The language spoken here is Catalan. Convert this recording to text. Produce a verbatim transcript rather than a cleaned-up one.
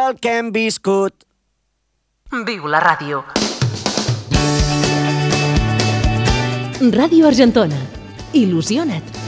el que hem viscut. Viu la ràdio. Ràdio Argentona. Il·lusiona't.